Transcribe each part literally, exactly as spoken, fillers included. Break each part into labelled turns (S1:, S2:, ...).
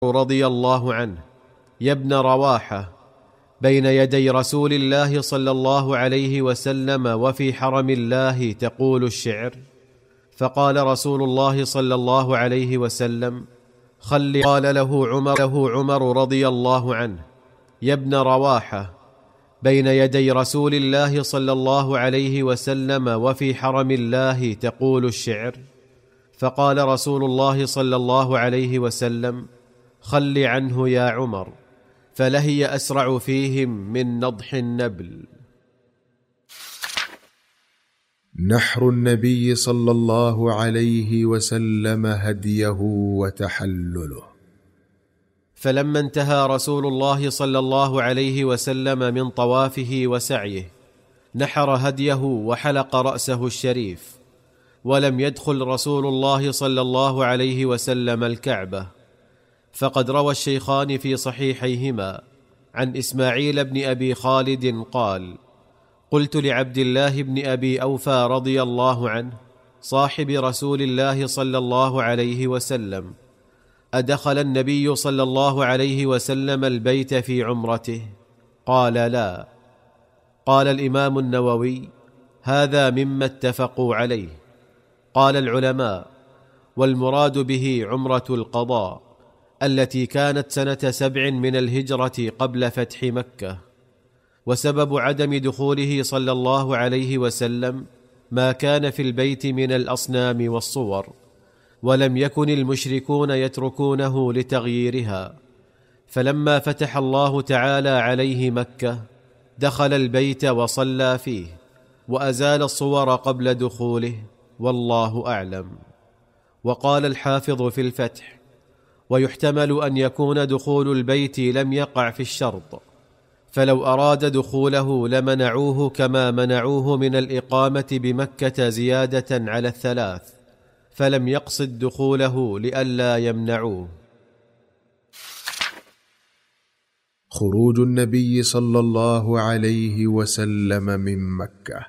S1: رضي الله عنه: يا ابن رواحة، بين يدي رسول الله صلى الله عليه وسلم وفي حرم الله تقول الشعر؟ فقال رسول الله صلى الله عليه وسلم: خل. قال له عمر, له عمر رضي الله عنه: يا ابن رواحة، بين يدي رسول الله صلى الله عليه وسلم وفي حرم الله تقول الشعر؟ فقال رسول الله صلى الله عليه وسلم: خل عنه يا عمر، فلهي أسرع فيهم من نضح النبل.
S2: نحر النبي صلى الله عليه وسلم هديه وتحلله.
S1: فلما انتهى رسول الله صلى الله عليه وسلم من طوافه وسعيه، نحر هديه وحلق رأسه الشريف، ولم يدخل رسول الله صلى الله عليه وسلم الكعبة. فقد روى الشيخان في صحيحيهما عن إسماعيل بن أبي خالد قال: قلت لعبد الله بن أبي أوفى رضي الله عنه صاحب رسول الله صلى الله عليه وسلم: أدخل النبي صلى الله عليه وسلم البيت في عمرته؟ قال: لا. قال الإمام النووي: هذا مما اتفقوا عليه. قال العلماء: والمراد به عمرة القضاء التي كانت سنة سبع من الهجرة قبل فتح مكة. وسبب عدم دخوله صلى الله عليه وسلم ما كان في البيت من الأصنام والصور، ولم يكن المشركون يتركونه لتغييرها. فلما فتح الله تعالى عليه مكة دخل البيت وصلى فيه، وأزال الصور قبل دخوله، والله أعلم. وقال الحافظ في الفتح: ويحتمل أن يكون دخول البيت لم يقع في الشرط، فلو أراد دخوله لمنعوه كما منعوه من الإقامة بمكة زيادة على الثلاث، فلم يقصد دخوله لئلا يمنعوه.
S2: خروج النبي صلى الله عليه وسلم من مكة.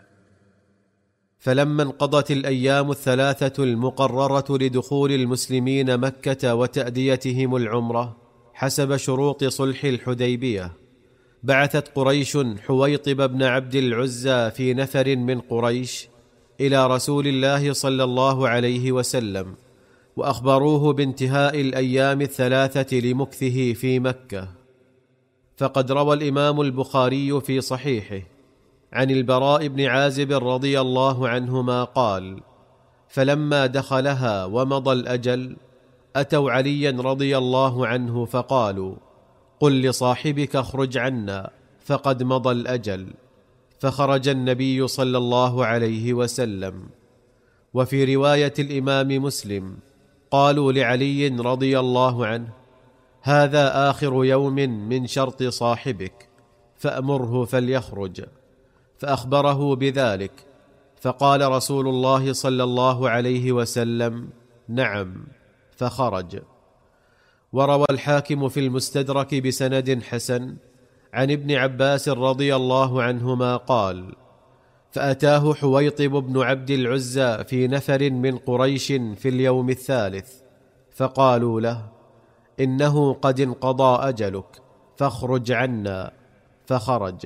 S1: فلما انقضت الأيام الثلاثة المقررة لدخول المسلمين مكة وتأديتهم العمرة حسب شروط صلح الحديبية، بعثت قريش حويطب بن عبد العزى في نفر من قريش إلى رسول الله صلى الله عليه وسلم، وأخبروه بانتهاء الأيام الثلاثة لمكثه في مكة. فقد روى الإمام البخاري في صحيحه عن البراء بن عازب رضي الله عنهما قال: فلما دخلها ومضى الأجل أتوا عليا رضي الله عنه فقالوا: قل لصاحبك اخرج عنا فقد مضى الأجل. فخرج النبي صلى الله عليه وسلم. وفي رواية الإمام مسلم قالوا لعلي رضي الله عنه: هذا آخر يوم من شرط صاحبك، فأمره فليخرج. فأخبره بذلك، فقال رسول الله صلى الله عليه وسلم: نعم، فخرج. وروى الحاكم في المستدرك بسند حسن عن ابن عباس رضي الله عنهما قال: فأتاه حويطب بن عبد العزى في نفر من قريش في اليوم الثالث، فقالوا له: إنه قد انقضى أجلك، فاخرج عنا. فخرج.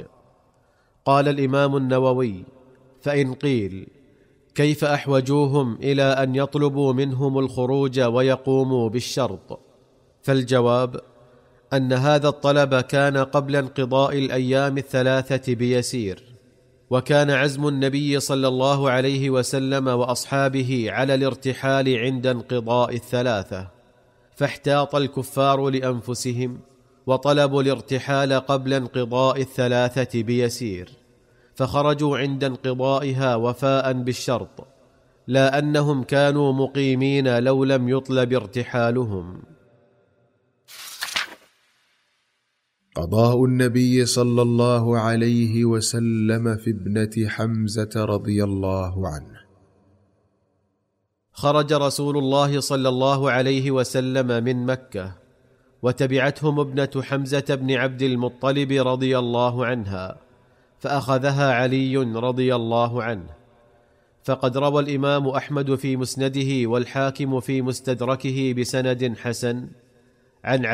S1: قال الإمام النووي: فإن قيل كيف أحوجوهم إلى أن يطلبوا منهم الخروج ويقوموا بالشرط؟ فالجواب أن هذا الطلب كان قبل انقضاء الأيام الثلاثة بيسير، وكان عزم النبي صلى الله عليه وسلم وأصحابه على الارتحال عند انقضاء الثلاثة، فاحتاط الكفار لأنفسهم وطلبوا الارتحال قبل انقضاء الثلاثة بيسير، فخرجوا عند انقضائها وفاء بالشرط، لا أنهم كانوا مقيمين لو لم يطلب ارتحالهم.
S2: قضاء النبي صلى الله عليه وسلم في ابنة حمزة رضي الله عنه.
S1: خرج رسول الله صلى الله عليه وسلم من مكة، وتبعتهم ابنة حمزة بن عبد المطلب رضي الله عنها، فأخذها علي رضي الله عنه. فقد روى الإمام أحمد في مسنده والحاكم في مستدركه بسند حسن عن